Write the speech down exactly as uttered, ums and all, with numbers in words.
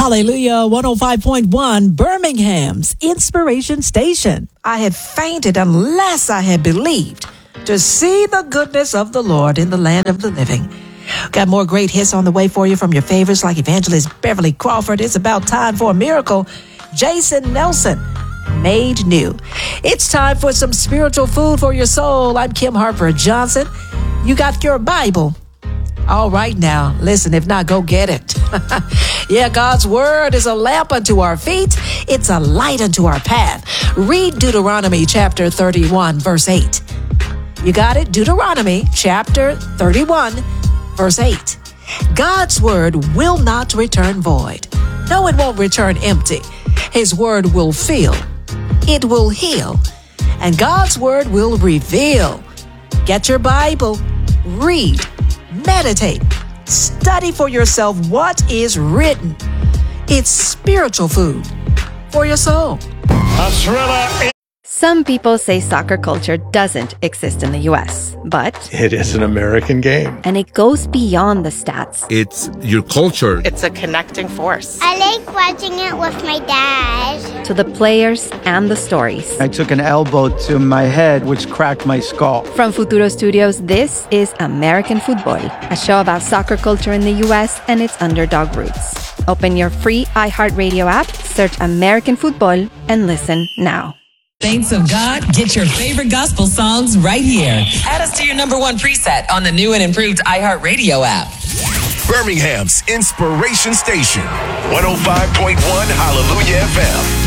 Hallelujah, one oh five point one, Birmingham's Inspiration Station. I had fainted unless I had believed to see the goodness of the Lord in the land of the living. Got more great hits on the way for you from your favorites like Evangelist Beverly Crawford. It's about time for a miracle. Jason Nelson, Made New. It's time for some spiritual food for your soul. I'm Kim Harper Johnson. You got your Bible? All right now, listen, if not, go get it. Yeah, God's word is a lamp unto our feet. It's a light unto our path. Read Deuteronomy chapter thirty-one, verse eight. You got it? Deuteronomy chapter thirty-one, verse eight. God's word will not return void. No, it won't return empty. His word will fill. It will heal. And God's word will reveal. Get your Bible. Read. Meditate. Study for yourself what is written. It's spiritual food for your soul. A thriller. Some people say soccer culture doesn't exist in the U S, but It is an American game. and it goes beyond the stats. It's your culture. It's a connecting force. I like watching it with my dad. To the players and the stories. I took an elbow to my head, which cracked my skull. From Futuro Studios, this is American Football, a show about soccer culture in the U S and its underdog roots. Open your free iHeartRadio app, search American Football, and listen now. Saints of God, get your favorite gospel songs right here. Add us to your number one preset on the new and improved iHeartRadio app. Birmingham's Inspiration Station, one oh five point one Hallelujah F M.